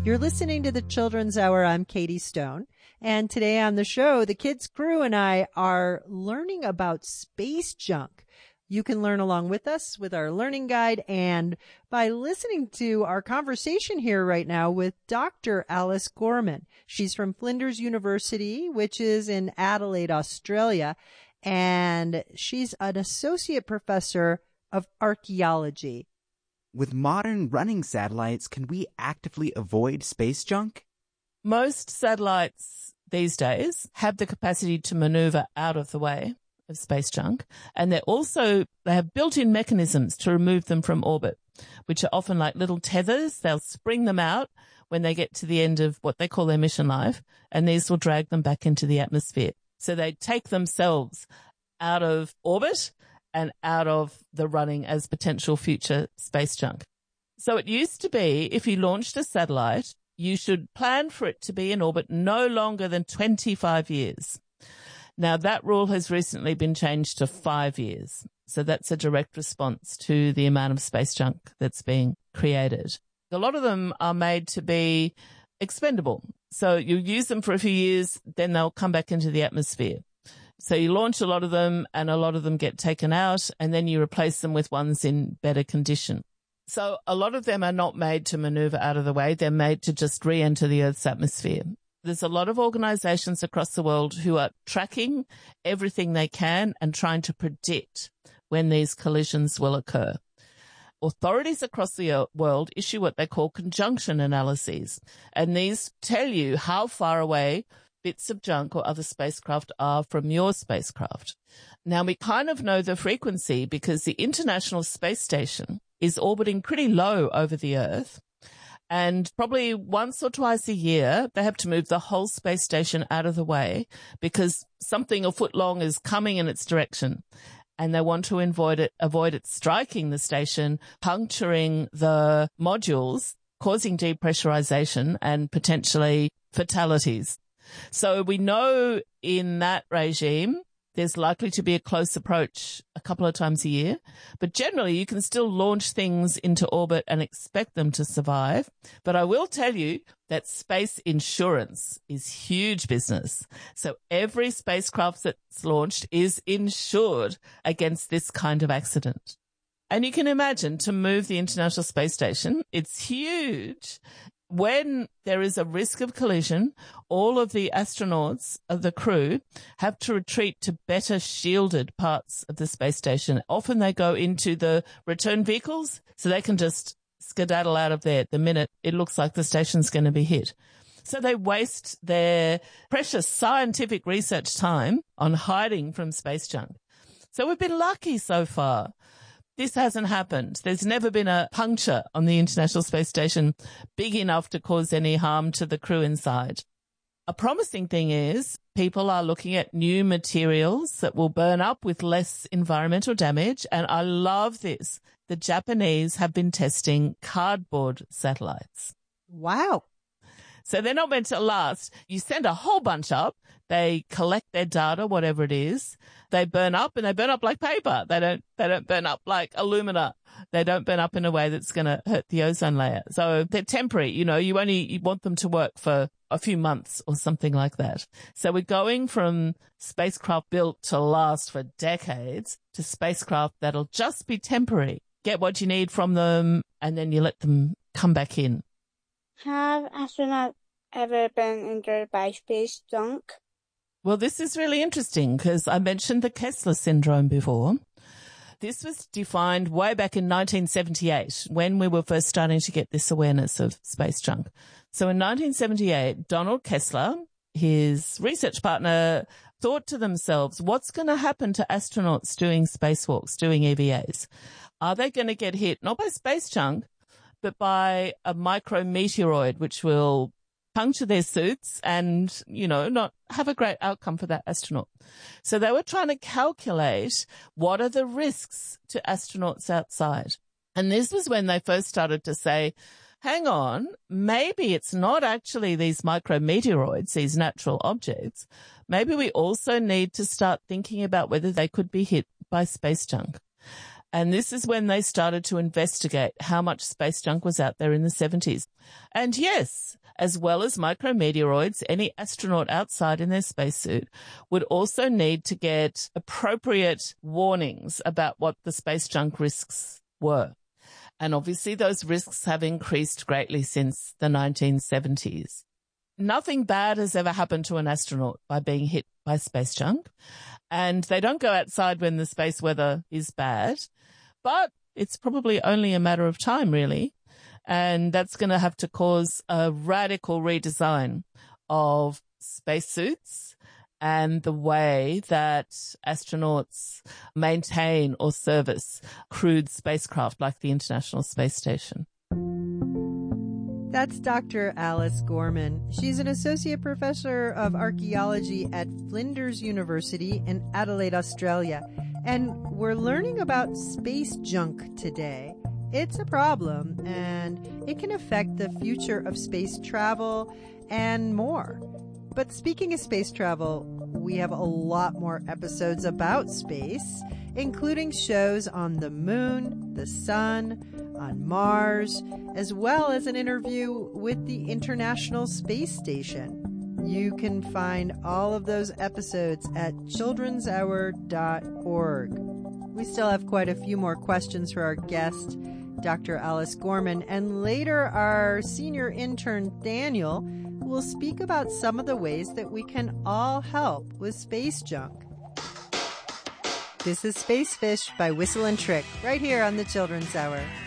You're listening to the Children's Hour. I'm Katie Stone. And today on the show, the kids crew and I are learning about space junk. You can learn along with us with our learning guide and by listening to our conversation here right now with Dr. Alice Gorman. She's from Flinders University, which is in Adelaide, Australia, and she's an associate professor of archaeology. With modern running satellites, can we actively avoid space junk? Most satellites these days have the capacity to maneuver out of the way of space junk, and they have built-in mechanisms to remove them from orbit, which are often like little tethers. They'll spring them out when they get to the end of what they call their mission life, and these will drag them back into the atmosphere. So they take themselves out of orbit and out of the running as potential future space junk. So it used to be, if you launched a satellite, you should plan for it to be in orbit no longer than 25 years. Now, that rule has recently been changed to 5 years. So that's a direct response to the amount of space junk that's being created. A lot of them are made to be expendable. So you use them for a few years, then they'll come back into the atmosphere. So you launch a lot of them and a lot of them get taken out and then you replace them with ones in better condition. So a lot of them are not made to maneuver out of the way. They're made to just re-enter the Earth's atmosphere. There's a lot of organizations across the world who are tracking everything they can and trying to predict when these collisions will occur. Authorities across the world issue what they call conjunction analyses, and these tell you how far away bits of junk or other spacecraft are from your spacecraft. Now, we kind of know the frequency because the International Space Station is orbiting pretty low over the Earth, and probably once or twice a year, they have to move the whole space station out of the way because something a foot long is coming in its direction. And they want to avoid it striking the station, puncturing the modules, causing depressurization and potentially fatalities. So we know in that regime, there's likely to be a close approach a couple of times a year, but generally you can still launch things into orbit and expect them to survive. But I will tell you that space insurance is huge business. So every spacecraft that's launched is insured against this kind of accident. And you can imagine to move the International Space Station, it's huge. When there is a risk of collision, all of the astronauts of the crew have to retreat to better shielded parts of the space station. Often they go into the return vehicles so they can just skedaddle out of there the minute it looks like the station's going to be hit. So they waste their precious scientific research time on hiding from space junk. So we've been lucky so far. This hasn't happened. There's never been a puncture on the International Space Station big enough to cause any harm to the crew inside. A promising thing is people are looking at new materials that will burn up with less environmental damage. And I love this. The Japanese have been testing cardboard satellites. Wow. So they're not meant to last. You send a whole bunch up. They collect their data, whatever it is. They burn up and they burn up like paper. They don't burn up like alumina. They don't burn up in a way that's going to hurt the ozone layer. So they're temporary. You want them to work for a few months or something like that. So we're going from spacecraft built to last for decades to spacecraft that'll just be temporary. Get what you need from them and then you let them come back in. Have astronauts ever been injured by space junk? Well, this is really interesting because I mentioned the Kessler syndrome before. This was defined way back in 1978 when we were first starting to get this awareness of space junk. So in 1978, Donald Kessler, his research partner, thought to themselves, what's going to happen to astronauts doing spacewalks, doing EVAs? Are they going to get hit not by space junk, but by a micrometeoroid, which will puncture their suits and, not have a great outcome for that astronaut. So they were trying to calculate what are the risks to astronauts outside. And this was when they first started to say, hang on, maybe it's not actually these micrometeoroids, these natural objects. Maybe we also need to start thinking about whether they could be hit by space junk. And this is when they started to investigate how much space junk was out there in the 70s. And yes, as well as micrometeoroids, any astronaut outside in their spacesuit would also need to get appropriate warnings about what the space junk risks were. And obviously those risks have increased greatly since the 1970s. Nothing bad has ever happened to an astronaut by being hit by space junk. And they don't go outside when the space weather is bad. But it's probably only a matter of time, really. And that's going to have to cause a radical redesign of spacesuits and the way that astronauts maintain or service crewed spacecraft like the International Space Station. That's Dr. Alice Gorman. She's an associate professor of archaeology at Flinders University in Adelaide, Australia. And we're learning about space junk today. It's a problem, and it can affect the future of space travel and more. But speaking of space travel, we have a lot more episodes about space, including shows on the moon, the sun, on Mars, as well as an interview with the International Space Station. You can find all of those episodes at childrenshour.org. We still have quite a few more questions for our guest, Dr. Alice Gorman, and later our senior intern, Daniel, will speak about some of the ways that we can all help with space junk. This is Space Fish by Whistle and Trick, right here on the Children's Hour.